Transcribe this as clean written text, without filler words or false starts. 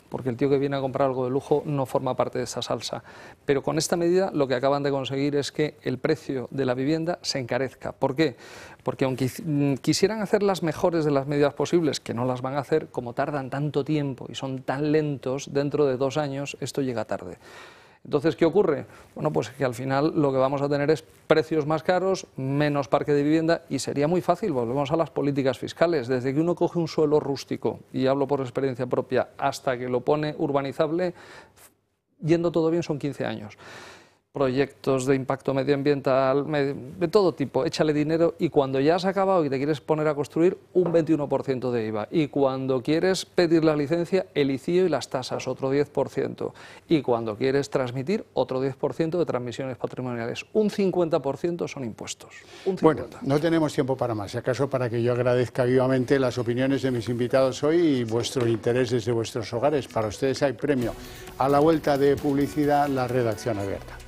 porque el tío que viene a comprar algo de lujo no forma parte de esa salsa. Pero con esta medida lo que acaban de conseguir es que el precio de la vivienda se encarezca. ¿Por qué? Porque aunque quisieran hacer las mejores de las medidas posibles, que no las van a hacer, como tardan tanto tiempo y son tan lentos, dentro de 2 años esto llega tarde. Entonces, ¿qué ocurre? Bueno, pues que al final lo que vamos a tener es precios más caros, menos parque de vivienda y sería muy fácil, volvemos a las políticas fiscales, desde que uno coge un suelo rústico, y hablo por experiencia propia, hasta que lo pone urbanizable, yendo todo bien son 15 años. Proyectos de impacto medioambiental, de todo tipo, échale dinero y cuando ya has acabado y te quieres poner a construir, un 21% de IVA. Y cuando quieres pedir la licencia, el ICIO y las tasas, otro 10%. Y cuando quieres transmitir, otro 10% de transmisiones patrimoniales. Un 50% son impuestos. Un 50%. Bueno, no tenemos tiempo para más. Si acaso para que yo agradezca vivamente las opiniones de mis invitados hoy y vuestro interés desde vuestros hogares. Para ustedes hay premio. A la vuelta de publicidad, la redacción abierta.